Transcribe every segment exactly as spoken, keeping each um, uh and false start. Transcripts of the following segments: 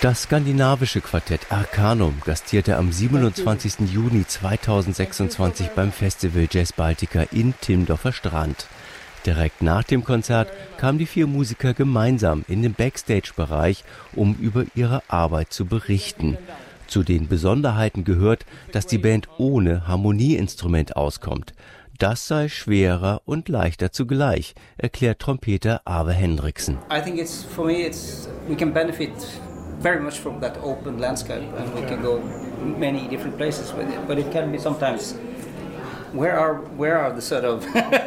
Das skandinavische Quartett Arcanum gastierte am siebenundzwanzigsten Juni zweitausendsechsundzwanzig beim Festival Jazz Baltica in Timdorfer Strand. Direkt nach dem Konzert kamen die vier Musiker gemeinsam in den Backstage-Bereich, um über ihre Arbeit zu berichten. Zu den Besonderheiten gehört, dass die Band ohne Harmonieinstrument auskommt. Das sei schwerer und leichter zugleich, erklärt Trompeter Ave Hendriksen. I think it's for me it's we can benefit very much from that open landscape and we can go many different places with it, but it can be sometimes where are where are the sort of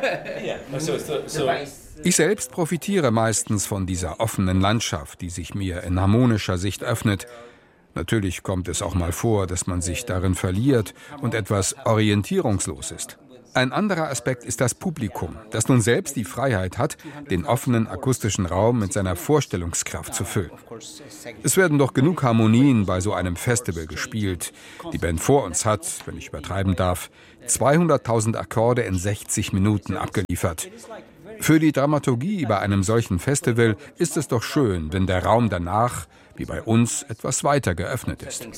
Ich selbst profitiere meistens von dieser offenen Landschaft, die sich mir in harmonischer Sicht öffnet. Natürlich kommt es auch mal vor, dass man sich darin verliert und etwas orientierungslos ist. Ein anderer Aspekt ist das Publikum, das nun selbst die Freiheit hat, den offenen akustischen Raum mit seiner Vorstellungskraft zu füllen. Es werden doch genug Harmonien bei so einem Festival gespielt. Die Band vor uns hat, wenn ich übertreiben darf, zweihunderttausend Akkorde in sechzig Minuten abgeliefert. Für die Dramaturgie bei einem solchen Festival ist es doch schön, wenn der Raum danach, wie bei uns, etwas weiter geöffnet ist.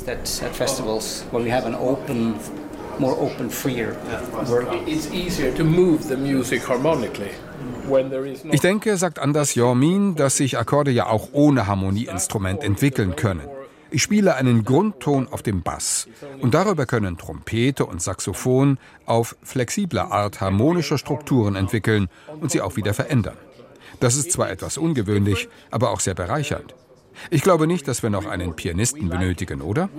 more open, freer work. It's easier to move the music harmonically. Ich denke, sagt Anders Jormin, dass sich Akkorde ja auch ohne Harmonieinstrument entwickeln können. Ich spiele einen Grundton auf dem Bass und darüber können Trompete und Saxophon auf flexible Art harmonische Strukturen entwickeln und sie auch wieder verändern. Das ist zwar etwas ungewöhnlich, aber auch sehr bereichernd. Ich glaube nicht, dass wir noch einen Pianisten benötigen, oder?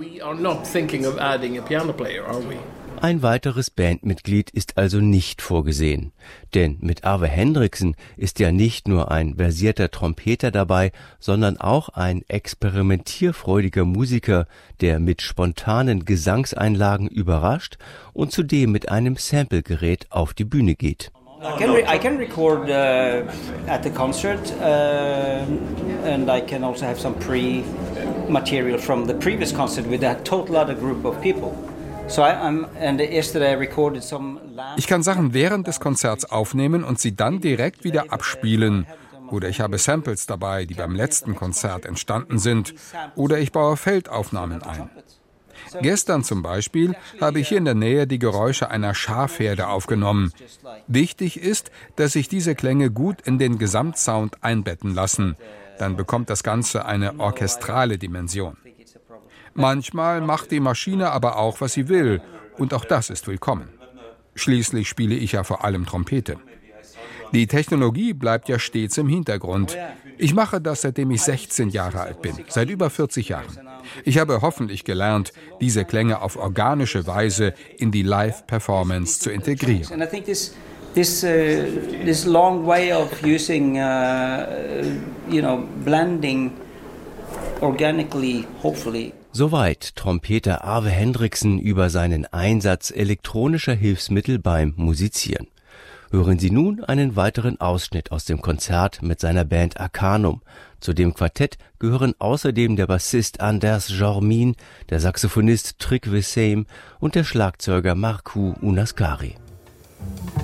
Ein weiteres Bandmitglied ist also nicht vorgesehen. Denn mit Ave Hendriksen ist ja nicht nur ein versierter Trompeter dabei, sondern auch ein experimentierfreudiger Musiker, der mit spontanen Gesangseinlagen überrascht und zudem mit einem Samplegerät auf die Bühne geht. I can, re- I can record uh, at the concert uh, and I can also have some pre-material from the previous concert with a total other group of people. So I, I'm, and yesterday I recorded some Ich kann Sachen während des Konzerts aufnehmen und sie dann direkt wieder abspielen. Oder ich habe Samples dabei, die beim letzten Konzert entstanden sind. Oder ich baue Feldaufnahmen ein. Gestern zum Beispiel habe ich hier in der Nähe die Geräusche einer Schafherde aufgenommen. Wichtig ist, dass sich diese Klänge gut in den Gesamtsound einbetten lassen. Dann bekommt das Ganze eine orchestrale Dimension. Manchmal macht die Maschine aber auch, was sie will. Und auch das ist willkommen. Schließlich spiele ich ja vor allem Trompete. Die Technologie bleibt ja stets im Hintergrund. Ich mache das, seitdem ich sechzehn Jahre alt bin, seit über vierzig Jahren. Ich habe hoffentlich gelernt, diese Klänge auf organische Weise in die Live-Performance zu integrieren. This, uh, this long way of using, uh, you know, blending organically, hopefully. Soweit Trompeter Ave Hendriksen über seinen Einsatz elektronischer Hilfsmittel beim Musizieren. Hören Sie nun einen weiteren Ausschnitt aus dem Konzert mit seiner Band Arcanum. Zu dem Quartett gehören außerdem der Bassist Anders Jormin, der Saxophonist Trygve Seim und der Schlagzeuger Markku Unaskari.